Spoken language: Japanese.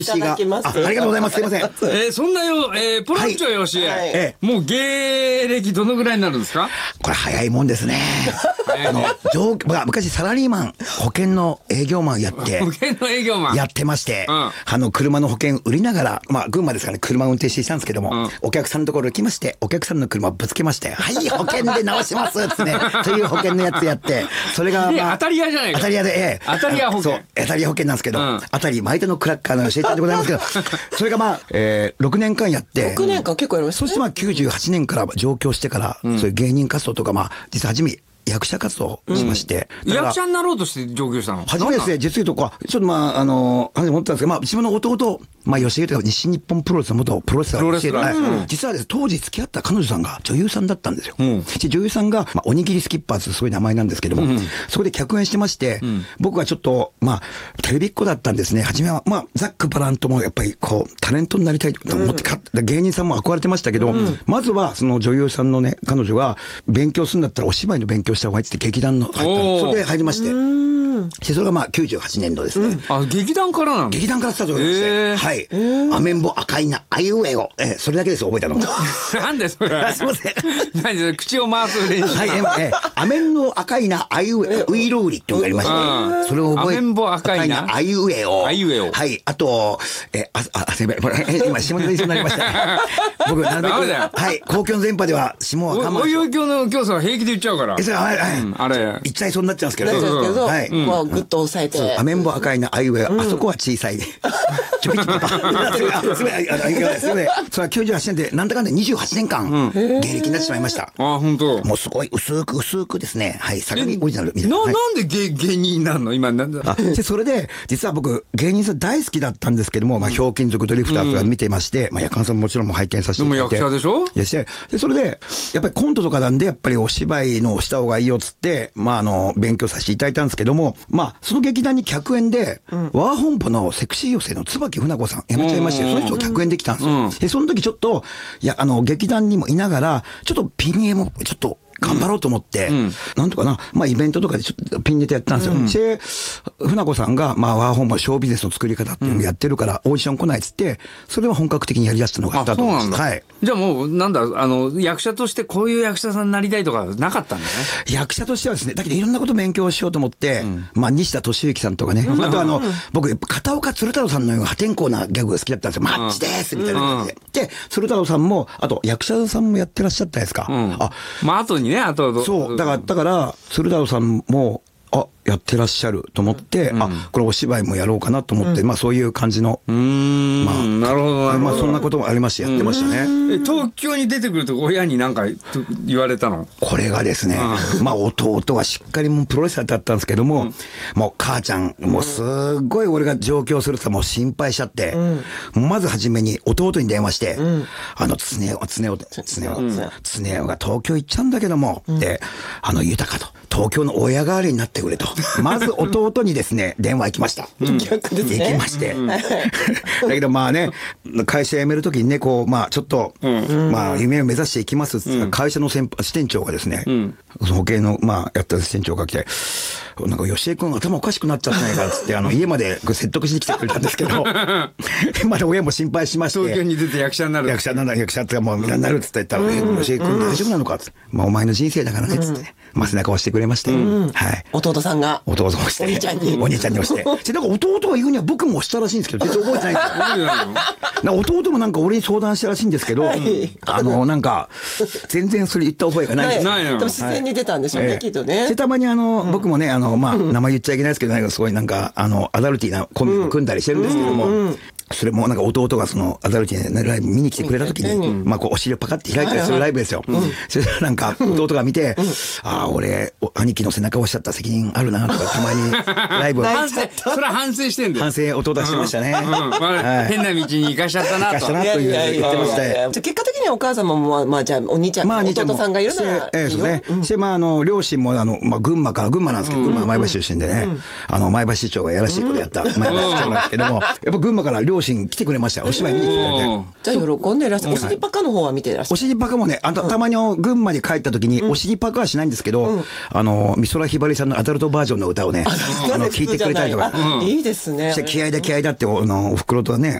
いただきます。 ありがとうございます。すいません。 そんなよ、ポロンチョよしえ、もう芸歴どのぐらいになるんですか？ これ早いもんですね。昔サラリーマン、保険の営業マンやって、 保険の営業マンやってまして、車の保険売りながら、群馬ですからね、車を運転していたんですけども、お客さんのところに来まして、お客さんの車をぶつけまして、はい、保険で直しますってね、という保険のやつやって、それが、 当たり屋じゃないか。 当たり屋で、 当たり屋保険。 そう、当たり屋保険なんですけど、当たり前田のクラッカーの教えてでございますけど、それが6年間やって、 6年間結構やりましたね。 そして98年から上京してから、そういう芸人活動とか、実は初め、役者活動をしまして。 役者になろうとして上京したの？ 初めですね、実言うと、ちょっと思ったんですけど、自分の弟、吉井というか西日本プロレスの元プロレスラーで、実はですね、当時付き合った彼女さんが女優さんだったんですよ。女優さんが、おにぎりスキッパーズ、そういう名前なんですけども、そこで客演してまして、僕はちょっと、テレビっ子だったんですね。初めは、ザック・バランともやっぱりタレントになりたいと思って、芸人さんも憧れてましたけど、まずはその女優さんのね、彼女が勉強するんだったらお芝居の勉強した方がいいって劇団の入ったの。それで入りまして。それが98年度ですね。 劇団からなの？ 劇団からスタートしまして。はい。アメンボ赤いな、あいうえを。それだけです覚えたの。 なんでそれ？ すいません。 何で口を回す練習？ はい。アメンボ赤いな、あいうえ、ウイロウリっていうのがありまして。それを覚えて。 アメンボ赤いな、 あいうえを。 あいうえを。 はい。あと、すいません。今、下ネタ言いそうになりました。僕、なるべく。はい。公共の電波では、下は我慢。 おいおい教の教祖は平気で言っちゃうから。 あれ。言っちゃいそうになっちゃうんですけど。 はい。もうぐっと押さえて。 アメンボ赤いな、あいうえ、あそこは小さい。ちょびちょび。すみません。それは98年で、なんだかんだ28年間、芸歴になってしまいました。 本当。 もうすごい薄くですね。はい、相模オリジナルみたいな。 なんで芸人になるの今、なんだ。 それで、実は僕、芸人さん大好きだったんですけども、ひょうきん族ドリフターズが見てまして、夜間さんもちろんも拝見させていただいて。 でも役者でしょ？ で、それで、やっぱりコントとかなんで、やっぱりお芝居のした方がいいよっつって、勉強させていただいたんですけども、その劇団に客演で、ワー本舗のセクシー女性の椿船子さん、辞めちゃいまして、その人が客演できたんですよ。で、その時ちょっと、劇団にもいながら、ちょっとピン芸も、ちょっと、頑張ろうと思って、なんとかな、イベントとかでちょっとピンネタやったんですよ。で、船子さんが、ワーホンもショービジネスの作り方っていうのをやってるから、オーディション来ないっつって、それは本格的にやりだしたのがあったと思います。はい。 じゃあもう、役者としてこういう役者さんになりたいとかなかったんだね。 役者としてはですね、だけどいろんなこと勉強しようと思って、西田敏行さんとかね、あと僕、片岡鶴太郎さんのような破天荒なギャグが好きだったんですよ。マッチですみたいな感じで。で、鶴太郎さんも、あと役者さんもやってらっしゃったですか。 後にね、 そう、だから、鶴太郎さんも、やってらっしゃると思って、これお芝居もやろうかなと思って、そういう感じの。 なるほど。 そんなこともありまして、やってましたね。 東京に出てくると親に何か言われたの？ これがですね、弟はしっかりもうプロレスラーだったんですけども、もう母ちゃん、もうすっごい俺が上京するともう心配しちゃって、まず初めに弟に電話して、常雄が東京行っちゃうんだけども、で、豊と。東京の親代わりになってくれと。まず弟にですね、電話行きました。行きまして。だけど会社辞めるときにね、ちょっと、夢を目指していきますって言ったら、会社の支店長がですね、その保険の、やった支店長が来て、吉江君頭おかしくなっちゃったねかっつって、家まで説得しに来てくれたんですけど、まだ親も心配しまして。 東京に出て役者になる。 役者ってもうなるっつって言ったら、吉江君大丈夫なのかっつって、お前の人生だからねっつってね、背中を押してくれまして。はい。 弟さんが。 弟を押して。お兄ちゃんに押して。弟が言うには僕も押したらしいんですけど、全然覚えてないんですよ。弟も俺に相談したらしいんですけど、全然それ言った覚えがないんです。 ないの。 でも自然に出たんでしょうね、きっとね。 で、たまに僕もね、名前言っちゃいけないですけど、すごいアダルティーなコンビを組んだりしてるんですけども、それも弟がそのアダルティーなライブ見に来てくれた時に、お尻をパカって開いたりするライブですよ。それで弟が見て、俺、兄貴の背中を押しちゃった責任あるなとか、たまにライブを。 それは反省してんだよ。 反省弟はしてましたね。 変な道に行かしちゃったなと。 行かしちゃったなと言ってました。 結果的ににお母様も、まあじゃあお兄ちゃん、弟さんがいるならいいよ。 で、両親も群馬なんですけど、群馬前橋出身でね、前橋市長がやらしいことやった前橋市長なんですけども、やっぱ群馬から両親来てくれましたよ。お芝居見に来てくれて。 じゃあ喜んでいらっしゃる。おしりパカの方は見ていらっしゃる。 おしりパカもね、たまに群馬に帰った時に、おしりパカはしないんですけど、美空ひばりさんのアダルトバージョンの歌をね、聞いてくれたりとか。 いいですね。 気合だって、お袋とね、